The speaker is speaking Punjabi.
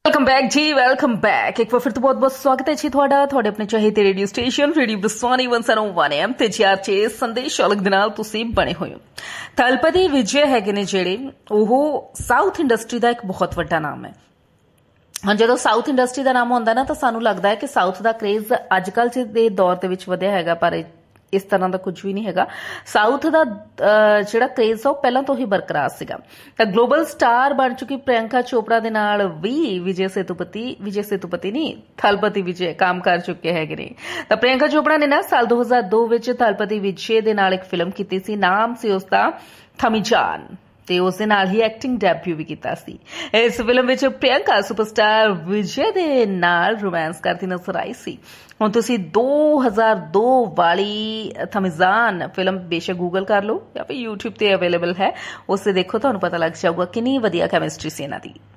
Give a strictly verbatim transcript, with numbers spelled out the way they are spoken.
वेलकम बैक जी वेलकम बैक एक बार फिर तो बहुत बहुत स्वागत है जी ਤੁਹਾਡਾ ਤੁਹਾਡੇ ਆਪਣੇ ਚਾਹੀਦੇ radio station radio ਬਸਵਾਨੀ one oh one M ਤੇ ਜੀ ਆਰ ਚ ਸੰਦੇਸ਼ ਅਲਗ ਦੇ ਨਾਲ ਤੁਸੀਂ ਬਣੇ ਹੋਏ ਹੋ। ਥਲਪਤੀ ਵਿਜੇ ਹੈਗੇ ਨੇ ਜਿਹੜੇ ਉਹ ਸਾਊਥ ਇੰਡਸਟਰੀ ਦਾ ਇੱਕ ਬਹੁਤ ਵੱਡਾ ਨਾਮ ਹੈ। ਹਾਂ ਜਦੋਂ ਸਾਊਥ ਇੰਡਸਟਰੀ ਦਾ ਨਾਮ ਹੁੰਦਾ ਨਾ ਤਾਂ ਸਾਨੂੰ ਲੱਗਦਾ ਹੈ ਕਿ ਸਾਊਥ ਦਾ ਕ੍ਰੇਜ਼ ਅੱਜ ਕੱਲ੍ਹ ਦੇ ਦੌਰ ਦੇ ਵਿੱਚ ਵਧਿਆ ਹੈਗਾ, ਪਰ ਇਸ ਤਰ੍ਹਾਂ ਦਾ ਕੁਝ ਵੀ ਨਹੀਂ ਹੈਗਾ। ਸਾਊਥ ਦਾ ਜਿਹੜਾ ਕ੍ਰੇਜ਼ ਆ ਉਹ ਪਹਿਲਾਂ ਤੋਂ ਹੀ ਬਰਕਰਾਰ ਸੀਗਾ। ਤਾਂ ਗਲੋਬਲ ਸਟਾਰ ਬਣ ਚੁੱਕੀ ਪ੍ਰਿਯੰਕਾ ਚੋਪੜਾ ਦੇ ਨਾਲ ਵੀ ਵਿਜੇ ਸੇਤੂਪਤੀ ਵਿਜੇ ਸੇਤੂਪਤੀ ਨਹੀਂ ਥਲਪਤੀ ਵਿਜੇ ਕੰਮ ਕਰ ਚੁੱਕੇ ਹੈਗੇ ਨੇ। ਤਾਂ ਪ੍ਰਿਯੰਕਾ ਚੋਪੜਾ ਨੇ ਨਾ ਸਾਲ ਦੋ ਹਜ਼ਾਰ ਦੋ ਵਿੱਚ ਥਲਪਤੀ ਵਿਜੇ ਦੇ ਨਾਲ ਇੱਕ ਫਿਲਮ ਕੀਤੀ ਸੀ, ਨਾਮ ਸੀ ਉਸਦਾ ਥਮੀਜਾਨ, ਤੇ ਉਸ ਦੇ ਨਾਲ ਹੀ ਐਕਟਿੰਗ ਡੈਬਿਊ ਵੀ ਕੀਤਾ ਸੀ। ਇਸ ਫਿਲਮ ਵਿੱਚ ਪ੍ਰਿਯੰਕਾ ਸੁਪਰਸਟਾਰ ਵਿਜੇ ਦੇ ਨਾਲ ਰੋਮਾਂਸ ਕਰਦੀ ਨਜ਼ਰ ਆਈ ਸੀ। ਹੁਣ ਤੁਸੀਂ ਦੋ ਹਜ਼ਾਰ ਦੋ ਵਾਲੀ ਥਮੀਜ਼ਾਨ ਫਿਲਮ ਬੇਸ਼ੱਕ ਗੂਗਲ ਕਰ ਲਓ ਜਾਂ ਫਿਰ YouTube ਤੇ ਅਵੇਲੇਬਲ ਹੈ, ਉਸੇ ਦੇਖੋ, ਤੁਹਾਨੂੰ ਪਤਾ ਲੱਗ ਜਾਊਗਾ ਕਿੰਨੀ ਵਧੀਆ ਕੈਮਿਸਟਰੀ ਸੀ ਇਹਨਾਂ ਦੀ।